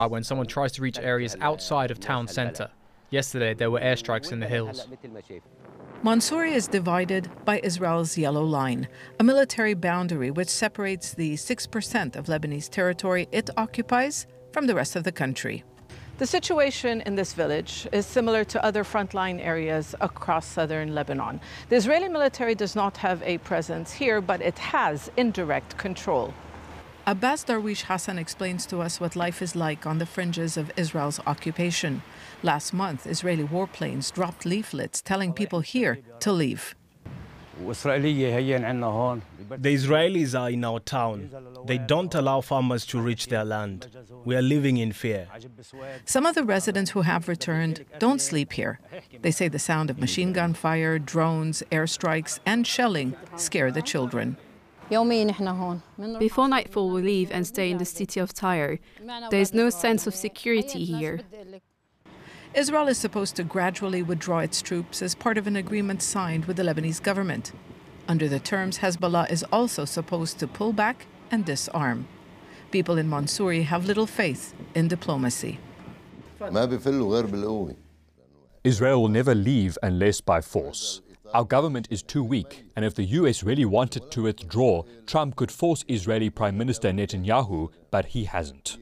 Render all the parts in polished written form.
when someone tries to reach areas outside of town centre. Yesterday, there were airstrikes in the hills. Mansouri is divided by Israel's Yellow Line, a military boundary which separates the 6% of Lebanese territory it occupies from the rest of the country. The situation in this village is similar to other frontline areas across southern Lebanon. The Israeli military does not have a presence here, but it has indirect control. Abbas Darwish Hassan explains to us what life is like on the fringes of Israel's occupation. Last month, Israeli warplanes dropped leaflets telling people here to leave. The Israelis are in our town. They don't allow farmers to reach their land. We are living in fear. Some of the residents who have returned don't sleep here. They say the sound of machine gun fire, drones, airstrikes, and shelling scare the children. Before nightfall, we leave and stay in the city of Tyre. There is no sense of security here. Israel is supposed to gradually withdraw its troops as part of an agreement signed with the Lebanese government. Under the terms, Hezbollah is also supposed to pull back and disarm. People in Mansouri have little faith in diplomacy. Israel will never leave unless by force. Our government is too weak, and if the US really wanted to withdraw, Trump could force Israeli Prime Minister Netanyahu, but he hasn't.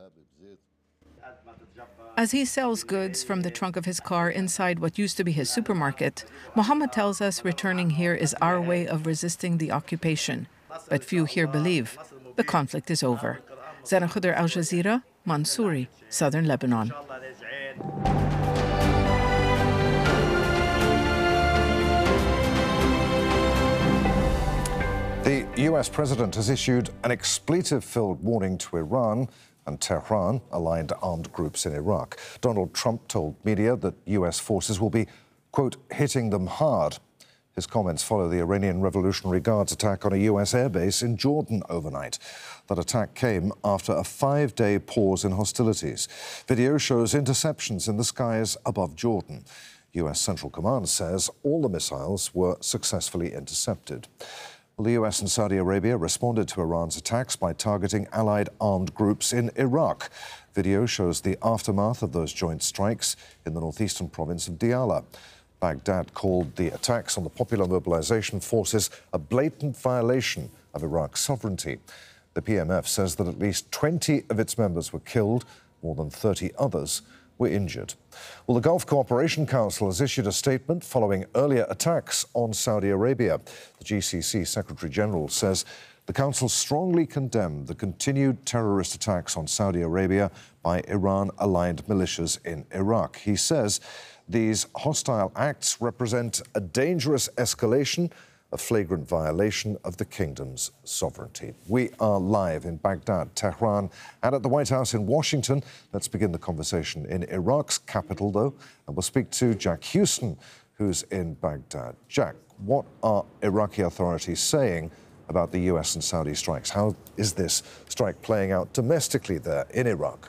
As he sells goods from the trunk of his car inside what used to be his supermarket, Mohammed tells us returning here is our way of resisting the occupation. But few here believe the conflict is over. Zara Khudr, Al Jazeera, Mansouri, southern Lebanon. The US president has issued an expletive-filled warning to Iran and Tehran-aligned armed groups in Iraq. Donald Trump told media that US forces will be, quote, hitting them hard. His comments follow the Iranian Revolutionary Guard's attack on a US airbase in Jordan overnight. That attack came after a 5-day pause in hostilities. Video shows interceptions in the skies above Jordan. US Central Command says all the missiles were successfully intercepted. The US and Saudi Arabia responded to Iran's attacks by targeting allied armed groups in Iraq. Video shows the aftermath of those joint strikes in the northeastern province of Diyala. Baghdad called the attacks on the Popular Mobilization Forces a blatant violation of Iraq's sovereignty. The PMF says that at least 20 of its members were killed, more than 30 others were injured. Well, the Gulf Cooperation Council has issued a statement following earlier attacks on Saudi Arabia. The GCC Secretary-General says the Council strongly condemned the continued terrorist attacks on Saudi Arabia by Iran-aligned militias in Iraq. He says these hostile acts represent a dangerous escalation, a flagrant violation of the kingdom's sovereignty. We are live in Baghdad, Tehran, and at the White House in Washington. Let's begin the conversation in Iraq's capital, though, and we'll speak to Jack Houston, who's in Baghdad. Jack, what are Iraqi authorities saying about the US and Saudi strikes? How is this strike playing out domestically there in Iraq?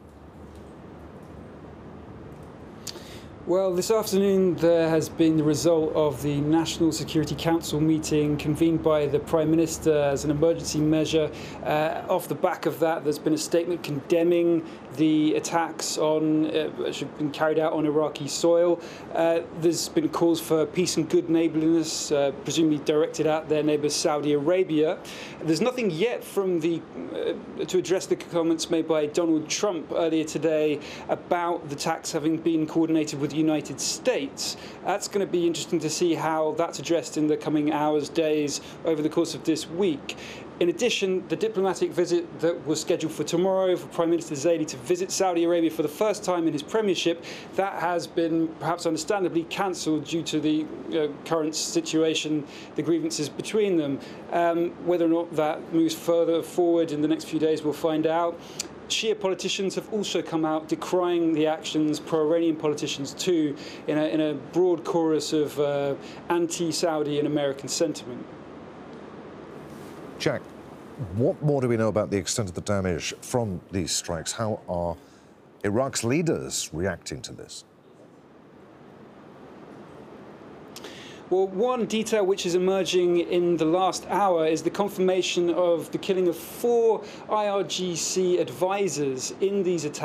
Well, this afternoon there has been the result of the National Security Council meeting convened by the Prime Minister as an emergency measure. Off the back of that, there's been a statement condemning the attacks which have been carried out on Iraqi soil. There's been calls for peace and good neighbourliness, presumably directed at their neighbour Saudi Arabia. There's nothing yet from to address the comments made by Donald Trump earlier today about the attacks having been coordinated with the United States. That's going to be interesting to see how that's addressed in the coming hours, days, over the course of this week. In addition, the diplomatic visit that was scheduled for tomorrow for Prime Minister Zaidi to visit Saudi Arabia for the first time in his premiership, that has been perhaps understandably cancelled due to the current situation, the grievances between them. Whether or not that moves further forward in the next few days, we'll find out. Shia politicians have also come out decrying the actions, pro-Iranian politicians too, in a broad chorus of anti-Saudi and American sentiment. Jack, what more do we know about the extent of the damage from these strikes? How are Iraq's leaders reacting to this? Well, one detail which is emerging in the last hour is the confirmation of the killing of 4 IRGC advisors in these attacks.